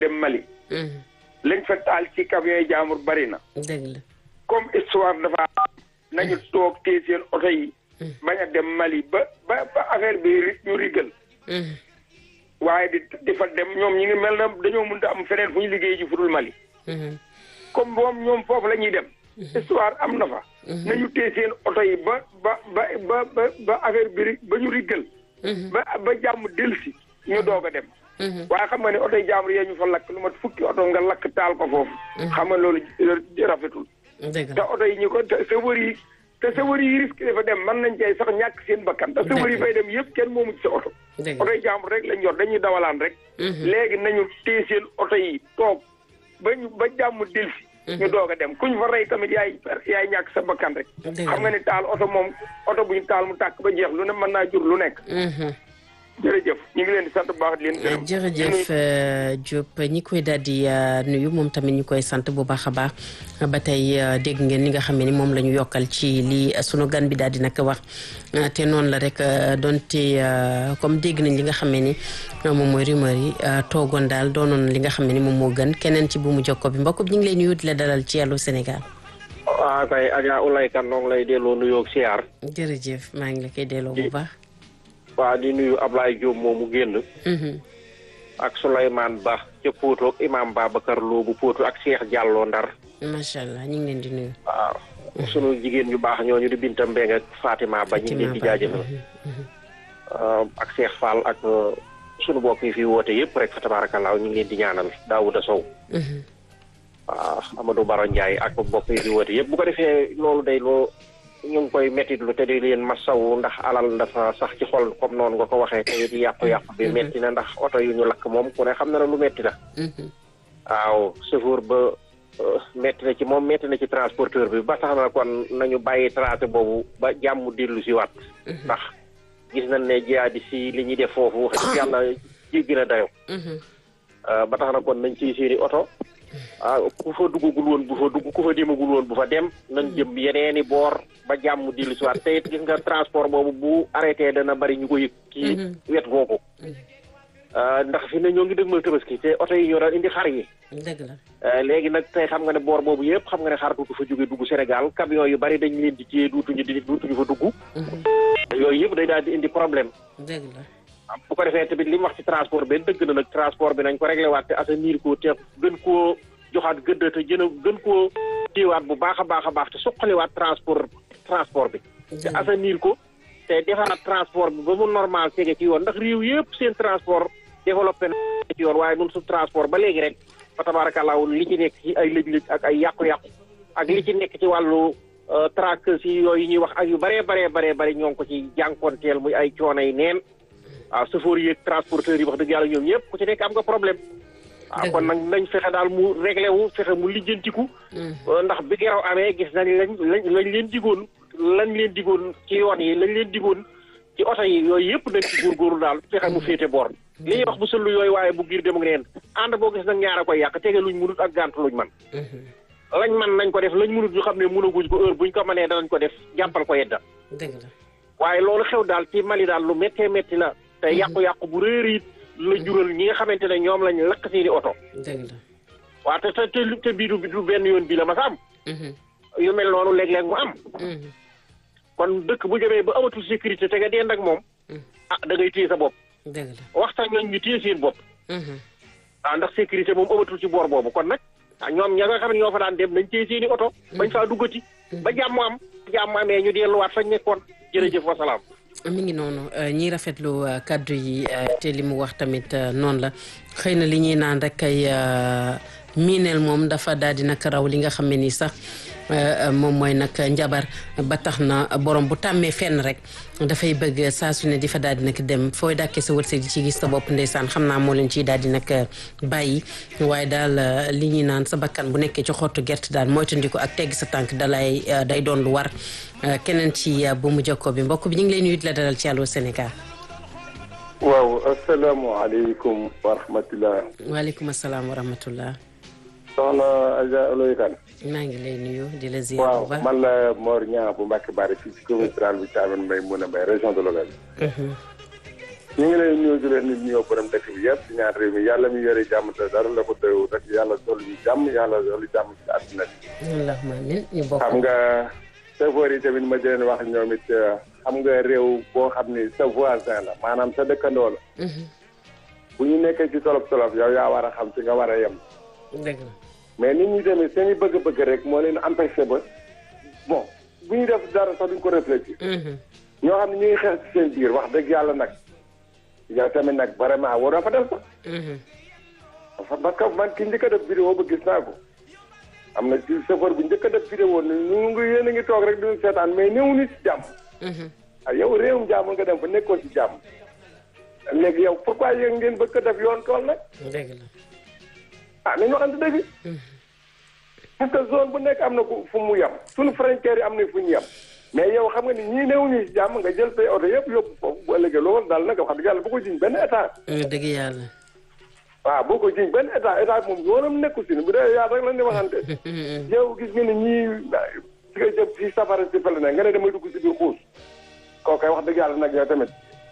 dem Mali. lañ fa taal ci camion yi jaamur bari na. dëgg la. comme histoire dafa nañu toog téye seen oto yi. bañ a dem Mali ba affaire bi ñu rigal. waaye di fa dem ñoom ñi ngi mel na dañoo mënut a am feneen fu ñu liggéey ji fudul Mali. comme moom ñoom foofu la ñuy dem. histoire am na fa. nañu téye seen oto yi ba affaire bi ba ñu rigal. ba jàmm dellusi ñu doog a dem. waaye xam nga ne oto yi jàmbur yee ñu fa lakk lu mat fukki oto nga lakk taal ko foofu. xam nga loolu rafetul. te oto yi ñu ko te sawar yi risque dafa dem mën nañ cay sax ñàkk seen bakkan te sawar yi fay dem yëpp kenn moomu ci sa oto. oto yi jàmbur rek lañ yor dañuy dawalaan rek. léegi nañu téye seen oto yi toog ba jàmm dellusi. ñu doog a dem kuñ fa rey tamit yaay ñàkk sa bakkan rek. xam nga ni taal oto moom oto bu ñu taal mu tàkk ba jeex lu ne mën naa jur lu nekk. jërëjëf ñu ngi leen di sant bu baax di leen gërëm. jërëjëf Diop ñi koy daal di nuyu moom tamit ñu koy sant bu baax a baax ba tey dégg ngeen li nga xam ne ni moom la ñu yokkal ci li sunu gan bi daal di nag wax te noonu la rek donte comme dégg nañ li nga xam ne ni moom mooy rumeur yi toogoon daal doonoon li nga xam ne ni moom moo gën keneen ci bu mu jokko bi mbokk bi ñu ngi lay nuyu di la dalal ci Allô Sénégal. waaw kay Adja Oulaye Kane noo ngi lay delloo nuyoo siyaar. jërëjëf maa ngi la koy delloo bu baax. waaw di nuyu Ablaye Diop moomu génn. ak Souleymane Ba ca Potou ak Imam Babacar Lo bu Potou ak Cheikh Diallo Ndar. macha allah ñu ngi leen di nuyu. waaw sunu jigéen ñu baax ñooñu di Binta Mbeng ak Fatima Ba ñu ngi leen di jaajëfal. ak Cheikh Fall ak sunu bokk yi fi woote yëpp rek fa tabaarakallaa ñu ngi leen di ñaanal Daouda Sow. waaw Amadou Baro Ndiaye ak bokk yi fi woote yëpp bu ko defee loolu day loo. ñu ngi koy mettitlu te di leen masawu ndax alal dafa sax ci xol comme noonu nga ko waxee te di yàqu-yàqu bi metti na ndax oto yu ñu lakk moom ku ne xam na ne lu metti la. waaw chauffeur ba metti na ci moom metti na ci transporteur bi ba tax na kon nañu bàyyi tracé boobu ba jàmm dellu si waat. ndax gis nañ ne jihaadi si li ñuy def foofu wax dëgg yàlla jéggi na dayo ba tax na kon nañ ciy seeni oto. ku fa duggagul woon bu fa dugg ku fa demagul woon bu fa dem nañ jëm yeneeni boor ba jàmm dellu si waat te it gis nga transport boobu bu arrêté dana bari ñu ko yëg ci wet googu ndax fi ne ñoo ngi dëgmal tabaski te oto yi ñoo daan indi xar yi dëgg la léegi nag tey xam nga ne boor boobu yëpp xam nga ne xar duutu fa jóge dugg Sénégal camion yu bari dañ leen di téye duutuñu fa dugg yooyu yëpp day daal di indi problème dëgg la bu ko defee tamit li mu wax ci transport bi dëgg na nag transport bi nañ ko réglé waat te assainir ko te gën koo joxaat gëdd te gën koo téewaat bu baax a baax te suqaliwaat transport bi te assainir ko te defaraat transport bi ba mu normal tege ci yoon ndax réew yëpp seen transport développé na ci yoon waaye nun su transport ba léegi rek fa tabaarakallaa li ci nekk ci ay lëj-lëj ak ay yàqu-yàqu ak li ci nekk ci wàllu track si yooyu ñuy wax ak yu baree ñoo ngi ko ci jànkoonteel muy ay coono yi neen waaw chauffeur yi ak transporteurs yi wax dëgg yàlla ñoom ñëpp ku ci nekk am nga problème waaw kon nag nañ fexe daal mu réglé wu fexe mu lijjantiku ndax bi geraw amee gis nañ lañ leen digoon ci yoon yi lañ leen digoon ci oto yi yooyu yëpp nañ ci góorgóorlu daal fexe mu féete boor li ñuy wax bu sëllu yooyu waaye bu giir dem ak neen ànd boo gis nag ñaar a koy yàq tege luñ munut ak gàntu luñ man lañ man nañ ko def lañ munut ñu xam ne mënaguñ ko heure buñ ko mënee danañ ko def jàppal ko yedda waaye loolu xew daal ci Mali daal lu méttee métti la te yàqu-yàqu bu réer it la jural ñi nga xamante ne ñoom lañ lakk seeni oto. dëgg la waaw te bii du benn yoon bii la ma sa am. yu mel noonu léeg-léeg mu am. kon dëkk bu demee ba amatul sécurité te nga dend ak moom. da ngay téye sa bopp. dëgg la waxtaan ñooñu ñu téye seen bopp. ndax sécurité moom amatul ci boor boobu kon nag ñoom ña nga xam ne ñoo fa daan dem nañ téye seeni oto. bañ faa duggati. ba jàmm amee ñu delluwaat fañ nekkoon jërëjëf wa salaam. mi ngi noonu ñiy rafetlu kaddu yi te li mu wax tamit noonu la xëy na li ñuy naan rek kay miineel moom dafa daal di nag raw li nga xam ne nii sax moom mooy nag njabar ba tax na borom bu tàmmee fenn rek dafay bëgg saa su ne di fa daal di nag dem fooy dàkkee sa wërsëg di ci gis sa bopp ndeysaan xam naa moo leen ciy daal di nag bàyyi waaye daal li ñuy naan sa bakkan bu nekkee ci xottu gerte daal moytandiku ak tegg sa tànk day doon lu war keneen ci bu mu jokkoo bi mbokk bi ñu ngi lay nuyu di la dalal ci Allô Sénégal. waaw asalaamaaleykum wa rahmatulah. waaleykum salaam wa rahmatulah. soxna Adja Oulaye Kane. maa ngi lay nuyu di la ziar bu baax waaw man la Mor Niang bu Mbacke Bari fii ci commune rurale bu Thiamène Mbaye Mouna Mbaye région de Louga. ñu ngi lay nuyu di leen nuyoo borom dëkk bi yëpp di ñaan réew mi yàlla mi yore jàmm te dara la ko doyoo rek yàlla dolli ñu jàmm yàlla dolli jàmm ci àdduna bi. allahumma amiin ñu bokk. xam nga chauffeur yi tamit ma di leen wax ñoom it xam nga réew boo xam ni sa voisin la maanaam sa dëkkandoo la. bu ñu nekkee ci tolof tolof yow yaa war a xam ci nga war a yem. dëgg la. mais nit ñi tamit seen i bëgg-bëgg rek moo leen empêché ba bon bu ñu def dara sax duñ ko réfléchir. ñoo xam ne ñu ngi xeex ci seen biir wax dëgg yàlla nag yow tamit nag vraiment waroo fa def sax. parce que man ki njëkk a def vidéo ba gis naa ko am na ci chauffeur bu njëkk a def vidéo ni ñu ngi yéen a ngi toog rek duñu seetaan mais néew ni ci jàmm. ah yow réewum jàmm nga dem fa nekkoo ci jàmm. léegi yow pourquoi yéen ngeen bëgg a def yoon tool nag. dëgg la. ah nañu waxante dëgg. parce que zone bu nekk am na fu mu yem suñu frontière yi am na fu ñu yem. mais yow xam nga ni ñii néew ñu ci jàmm nga jël say oto yëpp yóbbu foofu bu ëllëgee loolu daal nag wax dëgg yàlla bu ko jiñ benn état. dëgg yàlla. waaw boo ko jiñ benn état moom yoonam nekku si ne bu dee yaa rek lan di waxante. yow gis nga ni ñii si nga jëm si safara si fële ne nga ne damay dugg si biir xuus. kooku wax dëgg yàlla nag yow tamit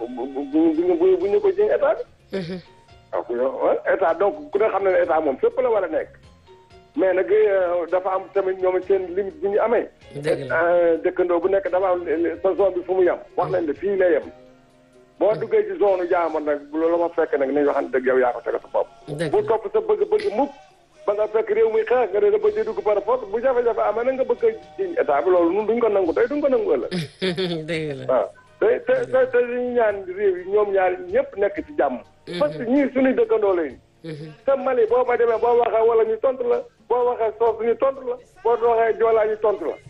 bu ñu ko jiñ état bi. waaw état donc ku ne xam ne ne état moom fépp la war a nekk. mais nag dafa am tamit ñoom seen limite bu ñu amee. dëkkandoo bu nekk dafa am sa zone bi fu mu yem. wax nañ ne fii la yem. boo duggee ci zone jaamoon nag loolu ma fekk nag nañ waxante dëgg yow yaa ko tegal sa bopp. bu topp sa bëgg-bëgg mukk ba nga fekk réew mi xeex nga ne la bëgg a dugg par force bu jafe-jafe amee na nga bëgg a jiñ état bi loolu ñun duñ ko nangu tey duñ ko nangu ëllëg. dëgg la waaw te ñu ñaan réew yi ñoom ñaar ñëpp nekk ci jàmm. parce que ñii suñuy dëkkandoo lañu. sa Mali boo ma demee boo waxee wala ñu tontu la boo waxee soos ñu tontu la boo waxee joolaa ñu tontu la.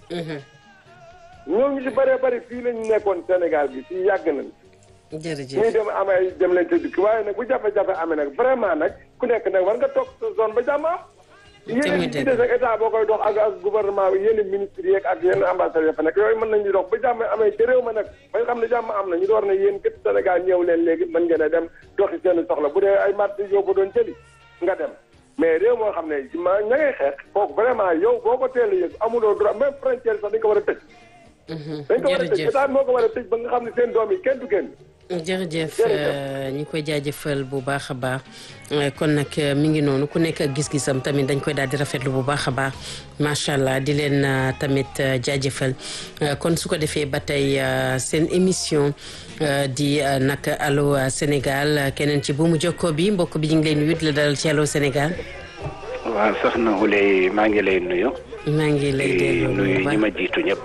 ñoom ñu ci bëree bëri fii la ñu nekkoon Sénégal bi fii yàgg nañ. jërëjëf ñuy dem amee dem leen te dikk waaye nag bu jafe-jafe amee nag vraiment nag ku nekk nag war nga toog sa zone ba jàmm am. yéen ci des ak état boo koy dox ak gouvernement bi yenn ministres yeeg ak yenn ambassadeurs fa nekk yooyu mën nañu dox ba jàmm amee ci réew ma nag ba nga xam ne jàmm am na ñu door ne yéen kët Sénégal ñëw leen léegi mën ngeen a dem doxi seen soxla bu dee ay marché yoo ko doon jëli nga dem mais réew moo xam ne ma ña ngay xeex kooku vraiment yow boo ko teel a yëg amuloo droit même frontière sax dañ ko war a tëj. dañ ko war a tëj état moo ko war a tëj ba nga xam ne seen doom yi kenn du génn. jërëjëf ñi koy jaajëfal bu baax a baax kon nag mi ngi noonu ku nekk ak gis-gisam tamit dañ koy daal di rafetlu bu baax a baax macha allah di leen tamit jaajëfal kon su ko defee ba tey seen émission di nag Allô Sénégal keneen ci buumu jokkoo bi mbokk bi ñu ngi lay nuyu di la dalal ci Allô Sénégal. waaw soxna Houleye maa ngi lay nuyu. maa ngi lay delloo nuyu ñi ma jiitu ñëpp.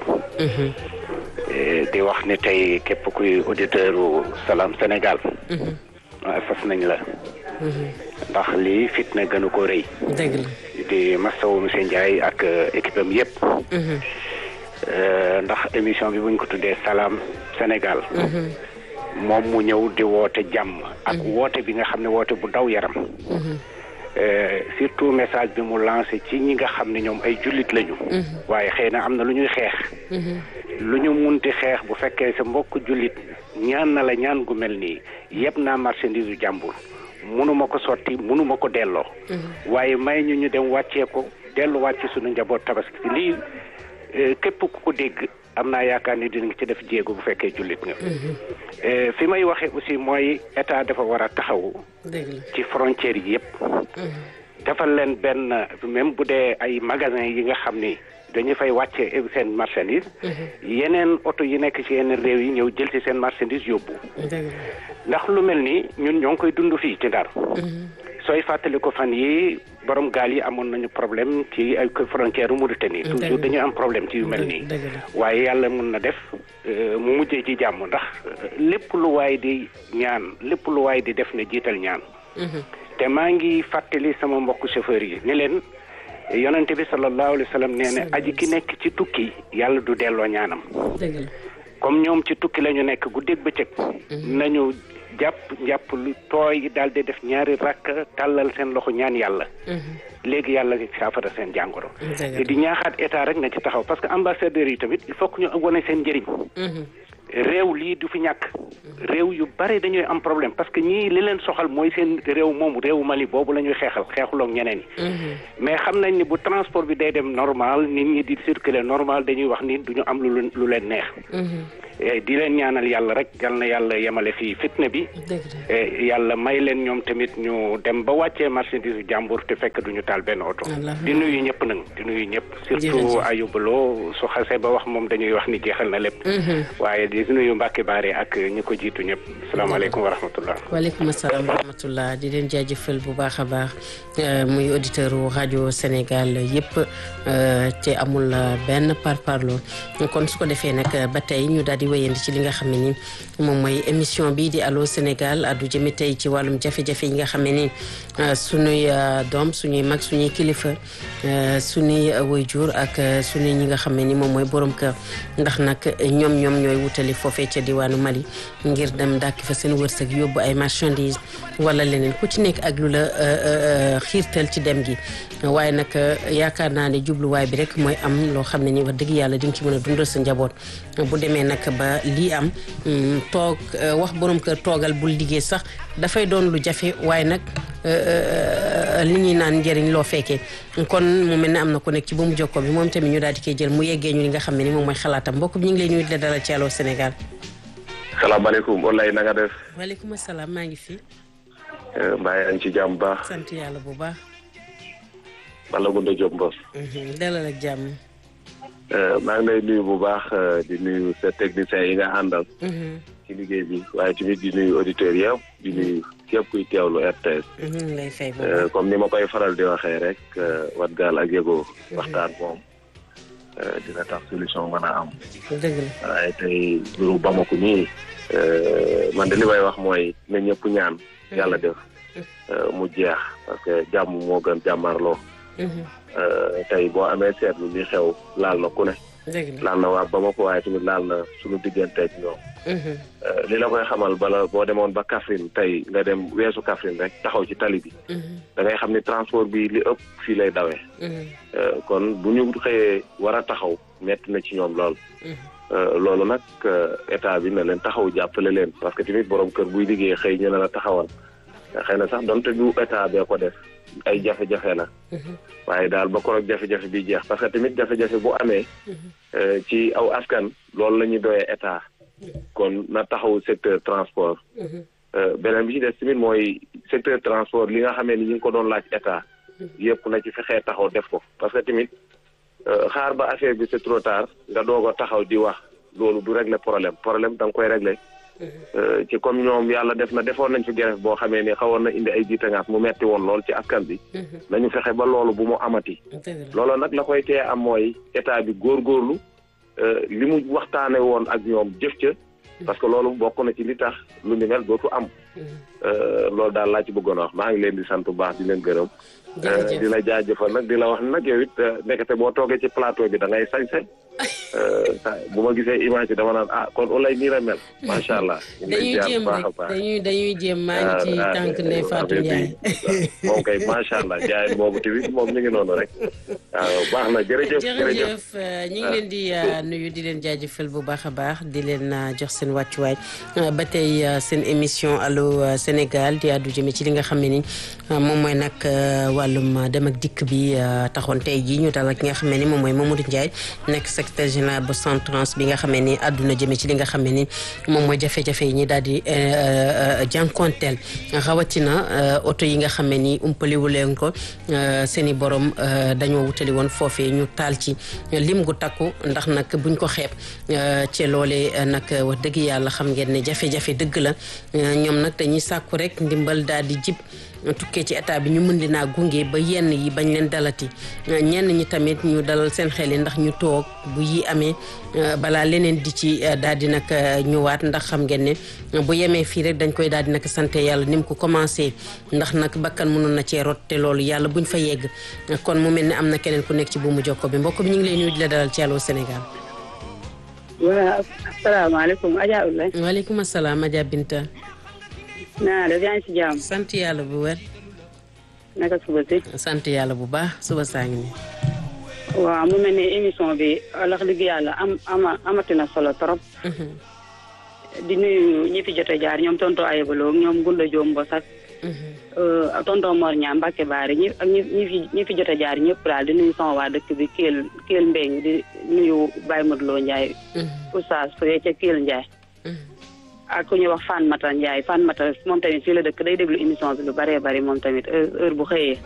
di wax ni tey képp kuy auditeur u Salam Sénégal. fas nañ la. ndax lii fitna gënu ko rëy. dëgg la. di masawu monsieur Ndiaye ak équipe am yëpp. ndax émission bi buñ ko tuddee Salam Sénégal. moom mu ñëw di woote jàmm. ak woote bi nga xam ne woote bu daw yaram. surtout message bi mu lancé ci ñi nga xam ne ñoom ay jullit lañu. waaye xëy na am na lu ñuy xeex. lu ñu munti xeex bu fekkee sa mbokk jullit ñaan na la ñaan gu mel nii yëpp naa marchandise yu jàmbur munuma ko sotti munuma ko delloo. waaye may ñu dem wàccee ko delluwaat ci sunu njaboot tabaski lii képp ku ko dégg am naa yaakaar ni dinañ ci def jéego bu fekkee jullit nga. fi may waxee aussi mooy état dafa war a taxawu. ci frontières yi yëpp. defal leen benn même bu dee ay magasins yi nga xam ni dañu fay wàcce seen marchandise. yeneen oto yi nekk ci yeneen réew yi ñëw jël ci seen marchandise yóbbu. ndax lu mel ni ñun ñoo ngi koy dund fii ci Ndar. sooy fàttali ko fan yi borom gaal yi amoon nañu problème ci ay frontière u Mauritanie. toujours dañu am problème ci yu mel nii. waaye yàlla mun na def mu mujjee ci jàmm ndax lépp lu waay di ñaan lépp lu waay di def ne jiital ñaan. te maa ngi fàttali sama mbokk chauffeur yi ni leen yonente bi sallallahu alayhi wa sallam nee na aji ki nekk ci tukki yàlla du delloo ñaanam. comme ñoom ci tukki la ñu nekk guddeeg bëccëg. nañu jàpp lu tooy daal di def ñaari rakk tàllal seen loxo ñaan yàlla. léegi yàlla saafara seen jàngoro. te di ñaaxaat état rek na ci taxaw parce que ambassadeurs yi tamit il faut que ñu wane seen njëriñ. réew lii du fi ñàkk. réew yu bari dañuy am problème parce que ñii li leen soxal mooy seen réew moomu réewu Mali boobu la ñuy xeexuloog ñeneen yi. mais xam nañ ni bu transport bi day dem normal nit ñi di circuler normal dañuy wax ni du ñu am lu leen neex. di leen ñaanal yàlla rek yal na yàlla yemale fii fitna bi yàlla may leen ñoom tamit ñu dem ba wàccee marchandise jàmbur te fekk duñu taal benn oto di nuyu ñëpp nag di nuyu ñëpp surtout Ayuba Lo su xasee ba wax moom dañuy wax ni jeexal na lépp waaye di nuyu Mbacke Baare ak ñi ko jiitu ñëpp asalaamaaleykum wa rahmatullah waaleykum asalaam wa rahmatullah di leen jaajëfal bu baax a baax muy auditeur rajo Sénégal yëpp te amul benn parparloo kon su ko defee nag ba tey ñu daal di wéyandi ci li nga xam ne ni moom mooy émission bi di Allô Sénégal addu jëme tey ci wàllum jafe-jafe yi nga xam ne ni suñuy doom suñuy mag suñuy kilifa suñuy waajur ak suñuy ñi nga xam ne ni moom mooy borom kër ndax nag ñoom ñooy wutali foofee ca diwaanu Mali ngir dem dàkk fa seen wërsëg yóbbu ay marchandises wala leneen ku ci nekk ak lu la xiirtal ci dem gi waaye nag yaakaar naa ne jubluwaay bi rek mooy am loo xam ne ni wax dëgg yàlla di nga ci mën a dundal sa njaboot bu demee nag ba lii am toog wax borom kër toogal bul liggéey sax dafay doon lu jafe waaye nag li ñuy naan njëriñ loo fekkee kon mu mel ne am na ku nekk ci ba mu jokko bi moom tamit ñu daal di koy jël mu yeggee ñu li nga xam ne ni moom mooy xalaatam mbokk bi ñu ngi lay nuyu di la dalal ci Allô Sénégal. salaamaaleykum Olay na nga def. waaleykum salaam maa ngi fi. mbaa yaa ngi ci jàmm bu baax. sant yàlla bu baax. Balla Gounda Diop Mbos. dalal ak jàmm. maa ngi lay nuyu bu baax di nuyu sa techniciens yi nga àndal. ci liggéey bi waaye tamit di nuyu auditeurs yëpp di nuyu képp kuy teewlu RTS. lay fay comme ni ma koy faral di waxee rek wat gaal ak yëgoo waxtaan moom dina tax solution mën a am. dëgg la waaye tey mbiru Bamako nii man de li may wax mooy na ñëpp ñaan yàlla def mu jeex parce que jàmm moo gën jàmmarloo. tey boo amee seetlu li xew laal na ku ne. laal na waa Bamako waaye tamit laal na suñu digganteeg ñoom. li la koy xamal bala boo demoon ba Kaffrine tey nga dem weesu Kaffrine rek taxaw ci tali bi. da ngay xam ni transport bi li ëpp fii lay dawee. kon bu ñu xëyee war a taxaw metti na ci ñoom lool. loolu nag état bi na leen taxaw jàppale leen parce que tamit borom kër buy liggéey xëy ñu ne la taxawal xëy na sax donte du état bee ko def ay jafe-jafe la. waaye daal ba ko jafe-jafe bi jeex parce que tamit jafe-jafe bu amee. ci aw askan loolu la ñuy doyee état. kon na taxawu secteur transport. beneen bi ci des tamit mooy secteur transport li nga xamee ni ñu ngi ko doon laaj état. yëpp na ci fexee taxaw def ko parce que tamit xaar ba affaire bi c'est trop tard nga doog a taxaw di wax loolu du régler problème da nga koy régler. ci comme ñoom yàlla def na defoon nañ fi grève boo xamee ni xawoon na indi ay jiitangaas mu metti woon lool ci askan bi. nañu fexe ba loolu bu mu amati. loolu nag la koy tee am mooy état bi góorgóorlu li mu waxtaane woon ak ñoom jëf ca parce que loolu bokk na ci li tax lu ni mel dootu am. loolu daal laa ci bëggoon a wax maa ngi leen di sant bu baax di leen gërëm. di la jaajëfal nag di la wax nag yow it nekkate boo toogee ci plateau bi da ngay sañ-sañ. bu ma gisee image yi dama naan kon Olay nii la mel macha allah. dañuy jéem rek dañuy jéem maa ngi ci tànk ne Fatou Ndiaye. moom kay macha allah jaay boobu tamit moom mi ngi noonu rek. waaw baax na jërëjëf ñu ngi leen di nuyu di leen jaajëfal bu baax a baax di leen jox seen wàccuwaay ba tey seen émission Allô Sénégal di àddu jëme ci li nga xam ne ni moom mooy nag wàllum dem ak dikk bi taxoon tey jii ñu dal ak ki nga xam ne ni moom mooy Mamadou Ndiaye nekk secrétaire général bu Centrans bi nga xam ne ni àdduna jëme ci li nga xam ne ni moom mooy jafe-jafe yi ñi daal di jànkonteel rawatina oto yi nga xam ne ni umpaliwu leen ko seen i borom dañoo wutali woon foofee ñu taal ci lim gu takku ndax nag buñ ko xeeb ci loolee nag wax dëgg yàlla xam ngeen ne jafe-jafe dëgg la ñoom nag dañuy sàkku rek ndimbal daal di jib tukkee ci état bi ñu mën leen a gunge ba yenn yi bañ leen dalati ñenn ñi tamit ñu dalal seen xel yi ndax ñu toog bu yi amee balaa leneen di ci daal di nag ñëwaat ndax xam ngeen ne bu yemee fii rek dañ koy daal di nag sant yàlla ni mu ko commencé ndax nag bakkan mënoon na cee rot te loolu yàlla buñ fa yegg kon mu mel ne am na keneen ku nekk ci buumu jokko bi mbokk bi ñu ngi lay nuyu di la dalal ci Allô Sénégal. waaw asalaamaaleykum Adja Oulaye. waaleykum asalaam Adja Binta. naa def yaa ngi ci jàmm. sant yàlla bu wér. naka suba si. sant yàlla bu baax suba saa ngi nii. waaw mu mel ne émission bi wax dëgg yàlla amati na solo trop. di nuyu ñi fi jot a jaar ñoom tonton Ayba Lo ñoom Gunda Diop Mbos ak tonton Mor Ñaa Mbacke Baari ñi ak ñi fi jot a jaar ñëpp daal di nuyu sama waa dëkk bi Kelle Mbeng di nuyu Baye Modou Lo Ndiaye oustaz fee ca Kelle Ndiaye ak ku ñuy wax Fan Mata Ndiaye Fan Mata moom tamit fii la dëkk day déglu émission bi lu bëree bëri moom tamit heure bu xëyee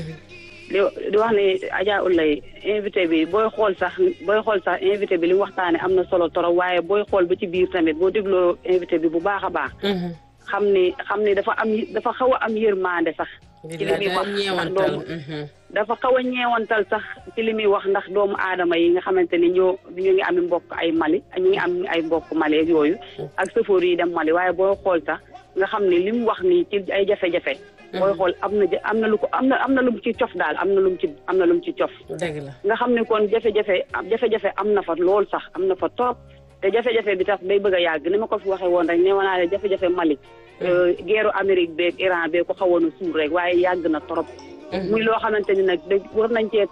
di wax ne Adja Oulaye invité bi booy xool sax invité bi li mu waxtaane am na solo torop waaye booy xool ba ci biir tamit boo dégloo invité bi bu baax a baax xam ni dafa xaw a am yërmande sax ci li muy wax dafa xaw a ñeewantal sax ci li muy wax ndax doomu aadama yi nga xamante ni ñu ngi am mbokk ay Mali ñu ngi am ay mbokk Mali ak yooyu ak sëfoor yi dem Mali waaye booy xool sax nga xam ne li mu wax nii ci ay jafe-jafe booy xool am na lu mu ci cof daal am na lu mu ci cof dëgg la nga xam ne kon jafe-jafe am na fa lool sax am na fa trop te jafe-jafe bi tax day bëgg a yàgg ni ma ko fi waxee woon rek ne wanaa jafe-jafe Mali guerre Amérique beeg Iran beeg ko xawoon a suur rek waaye yàgg na trop muy loo xamante ni nag war nañ cee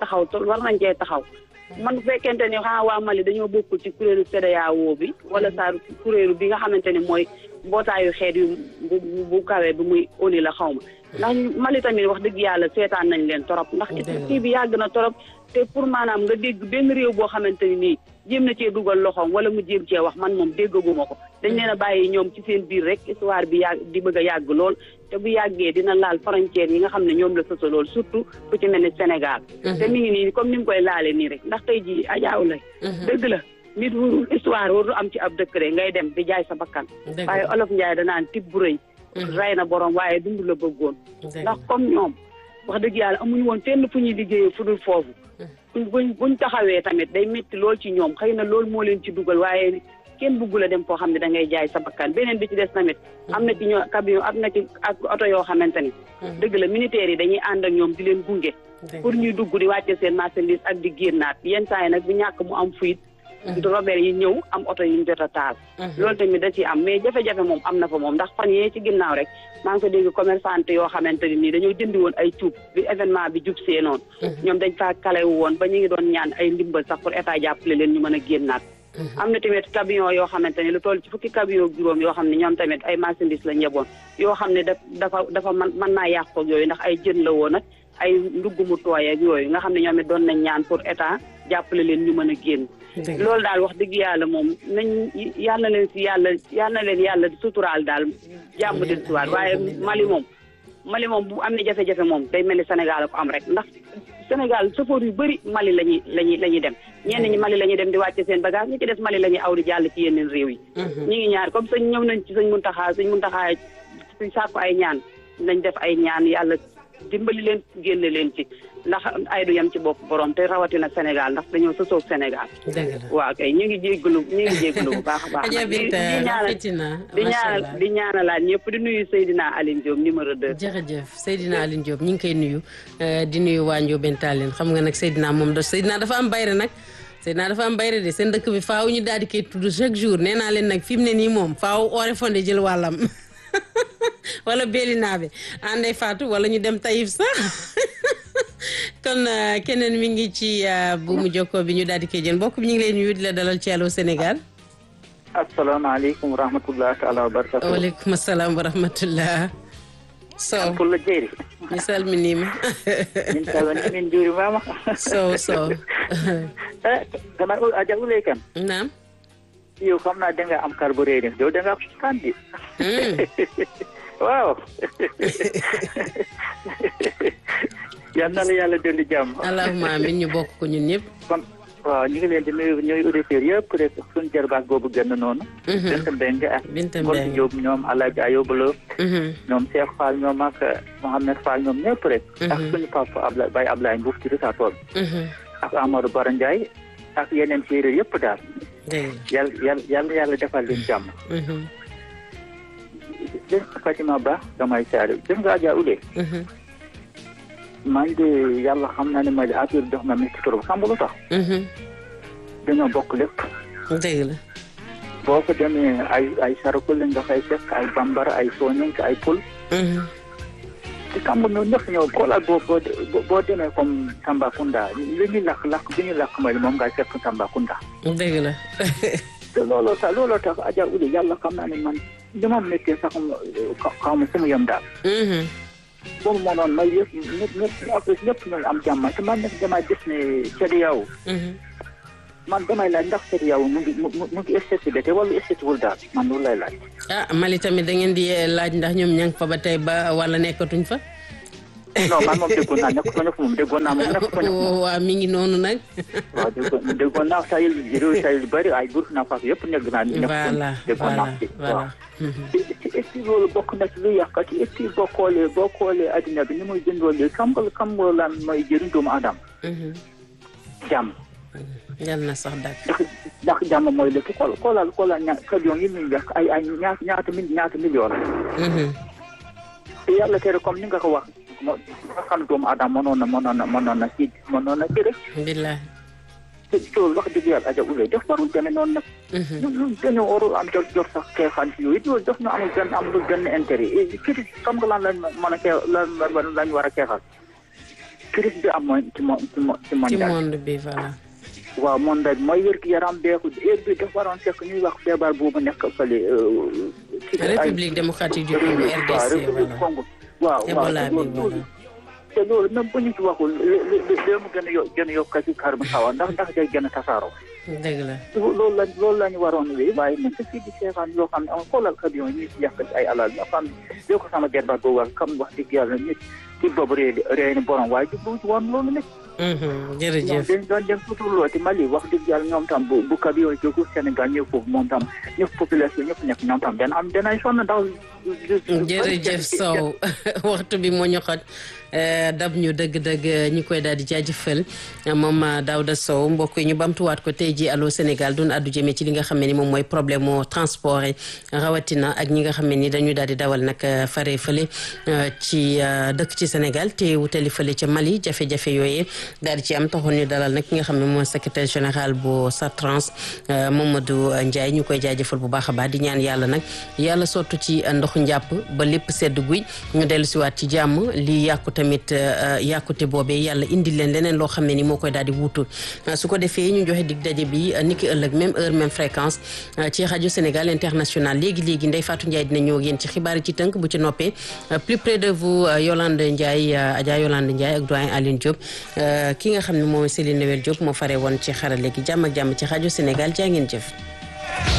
taxaw man bu fekkente ni xanaa waa Mali dañoo bokkul ci kuréelu CEDEAO bi wala saa kuréelu bi nga xamante ni mooy mbootaayu xeet yu bu kawee bi muy ONU la xaw ma ndax Mali tamit wax dëgg yàlla seetaan nañ leen torop ndax kii bi yàgg na torop te pour maanaam nga dégg benn réew boo xamante ni nii jéem na cee dugal loxoom wala mu jéem cee wax man moom déggaguma ko dañ leen a bàyyi ñoom ci seen biir rek histoire bi di bëgg a yàgg lool te bu yàggee dina laal frontière yi nga xam ne ñoom la sësa lool surtout fu ci mel ni Sénégal te mi ngi nii comme ni mu koy laalee nii rek ndax tey jii Adja Oulaye dëgg la nit warul histoire warul am ci ab dëkk rek ngay dem di jaay sa bakkan waaye Olof Njaay danaan tib bu rëy ray na borom waaye dund la bëggoon ndax comme ñoom wax dëgg yàlla amuñu woon fenn fu ñuy liggéeyee fu dul foofu buñ taxawee tamit day métti lool ci ñoom xëy na loolu moo leen ci dugal waaye kenn bëggul a dem foo xam ne da ngay jaay sa bakkan beneen bi ci des tamit am na ci ñoo camion am na ci ak oto yoo xamante ni dëgg la militaires yi dañuy ànd ak ñoom di leen gunge pour ñuy dugg di wàcce seen marchandise ak di génnaat yenn saa yi nag bu ñàkk mu am fuite robert yi ñëw am oto yi ñu jot a taal loolu tamit da ciy am mais jafe-jafe moom am na fa moom ndax fan yee ci ginnaaw rek maa ngi ko dégg commerçante yoo xamante ni nii dañoo jëndi woon ay cuub bi événement bi jub see noonu ñoom dañ faa kalewu woon ba ñu ngi doon ñaan ay ndimbal sax pour état jàppale leen ñu mën a génnaat am na tamit camion yoo xamante ne lu toll ci fukki camion juróom yoo xam ne ñoom tamit ay marchandise la ñeboon yoo xam ne dafa mën naa yàqu yooyu ndax ay jën la woon ak ay ndugg mu tooy ak yooyu nga xam ne ñoom it doon nañ ñaan pour état jàppale leen ñu mën a génn loolu daal wax dëgg yàlla moom nañ yal na leen yàlla suturaal daal jàmm del suwaat waaye Mali moom bu am ne jafe-jafe moom day mel ni Sénégal ko am rek ndax Sénégal chauffeur yu bëri Mali lañuy dem ñenn ñi Mali la ñuy dem di wàcce seen bagage ñi ci des Mali la ñuy aw di jàll ci yeneen réew yi ñi ngi ñaar comme sëñ ñëw nañ ci sëñ Muntaxa suñ sàkku ay ñaan nañ def ay ñaan yàlla dimbali leen génne leen ci ndax ay du yem ci bopp borom te rawatina Sénégal ndax dañoo sësoog Sénégal waaw kay ñu ngi jéggalu bu baax a baax di ñaanalaat ñëpp di nuyu Seydina Aline Diop numéro 2 jërëjëf Seydina Aline Diop ñu ngi koy nuyu di nuyu waa Ndiobène Tallinn xam nga nag Seydina moom Seydina dafa am bayre nag Seydina dafa am bayre de seen dëkk bi faaw ñu daal di koy tudd chaque jour nee naa leen nag fi mu ne nii moom faaw Oré Fondé jël wàllam wala Bélina bi ànday Fatou wala ñu dem Taïf sax kon keneen mi ngi ci bu mu jokkoo bi ñu daal di koy jël mbokk bi ñu ngi lay nuyu di la dalal ci Allô Sénégal. asalaamaaleykum wa rahmatulah taala wa barakatu. waaleykum salaam wa rahmatulah. Sow pour la jeeri. mi salminima. min calmini min juurimama. Sow. gana Adja Oulaye Kane. naam. yow xam naa danga am carburé yow danga kandi. waaw. yal na la yàlla dolli jàmm. allahumma amiin ñu bokk ko ñun ñëpp. kon waaw ñu ngi leen di nuyu ñooy auditeurs yëpp rek suñu jarbaat boobu gën noonu. Binta Mbengue ak. Binta Mbengue Ngor Diop ñoom Alaaji Ayoba Lo. ñoom Cheikh Fall ñoom ak Mohamed Fall ñoom ñëpp rek. ak suñu papa Ablaye Baye Ablaye Mbouf ci Richard-Toll. ak Amadou Bara Ndiaye ak yeneen séeréer yëpp daal. yàlla defal leen jàmm. jërëjëf Fatima Ba damay saare jërëjëf nga Adja Oulaye. man de yàlla xam naa ne ma affaire dox na métti trop xam nga lu tax. dañoo bokk lépp. dëgg la. boo ko demee ay sarakul nga fay fekk ay bambara ay soñenk ay pul. te xam nga ñoom ñëpp ñëw xoolal boo demee comme Tambacounda li ñuy lakk bi ñuy lakk mooy moom ngay fekk Tambacounda. dëgg la. te looloo tax Adja Oulaye yàlla xam naa ne man li ma méttee sax xaw ma fu mu yem daal. boobu moo noonu may yëpp ñëpp ñu am jàmm te man nag damay gis ne CEDEAO. man damay laaj ndax CEDEAO mu ngi STT wala STT wul daal man loolu lay laaj. Mali tamit da ngeen di laaj ndax ñoom ña ngi fa ba tey ba wala nekkatuñ fa. non man moom déggoon naa nekkatuñu fa moom déggoon naa moom nekkatuñu fa. waaw mi ngi noonu nag. waaw déggoon naa Sahel réew Sahel yu bëri ay Burkina Faso yëpp nekk naa. voilà voilà. et puis loolu bokk na ci lu yàqati et puis boo xoolee addina bi ni muy bindoo léegi xam nga lan mooy jëriñ doomu aadama. jàmm. yal na sax dàkk. ndax jàmm mooy lépp xoolal camion yi muy yàq ay ñaata million la. te yàlla tere comme ni nga ko wax nga xam doomu aadama mënoon na ci rek. billahi. te loolu wax dëgg yàlla aja ulay def warul demee noonu nag. ñun dañoo warul am jot sax xeexal ci yooyu loolu def ñu amul benn intérêt crise xam nga lan lañ mën a lañ war a xeexal crise bi am mooy ci monde bi voilà. waaw monde bi mooy wér-gu-yaram beeku heure bi dafa waroon fekk ñuy wax feebar boobu nekk fële. République démocratique du Congo RDC waaw Ebola bi voilà. te loolu même bu ñu ci waxul léegi mu gën a yokk ci xar bu xawa ndax day gën a tasaaroo. dëgg la. loolu la ñu waroon wéy waaye nekk fii di seetaan yoo xam ne am xoolal camion yi ñuy ci yàq ay alal ñoo xam ne ko sama jarbaat boobu wax comme wax dëgg yàlla nit ci boobu réy ni borom waaye jublu ci woon loolu nekk. jërëjëf dañ doon dem suturloo ci Mali wax dëgg yàlla ñoom tam bu camion jógu Sénégal ñëw foofu moom tam ñëpp population ñëpp nekk ñoom tam danay sonn ndax. jërëjëf Sow waxtu bi moo ñu xoj dab ñu dëgg-dëgg ñu koy daal di jaajëfal moom Daouda Sow mbokk yi ñu bamtuwaat ko tey ji Allô Sénégal doon addu jëmee ci li nga xam ne ni moom mooy problème mu transport yi rawatina ak ñi nga xam ne ni dañu daal di dawal nag fare fële ci dëkk ci Sénégal te wutali fële ca Mali jafe-jafe yooyee daal di ci am taxoon ñu dalal nag ki nga xam ne mooy secrétaire général bu SATRANS Mamadou Ndiaye ñu koy jaajëfal bu baax a baax di ñaan yàlla nag yàlla sottu ci ndoxu njàpp ba lépp sedd guy ñu dellu siwaat ci jàmm li yàqu tamit yàqute boobee yàlla indi leen leneen loo xam ne ni moo koy daal di wuutu su ko defee ñu joxe dig daje bi niki ëllëg même heure même fréquence ci rajo Sénégal International léegi Ndeye Fatou Ndiaye dina ñëw ak yéen ci xibaar yi ci tënk bu ci noppee plus près de vous Yolande Ndiaye Adja Yolande Ndiaye ak doyen Aline Diop ki nga xam ne mooy Céline Noël Diop moo fare woon ci xarale gi jàmm ak jàmm ci rajo Sénégal jaa ngeen jëf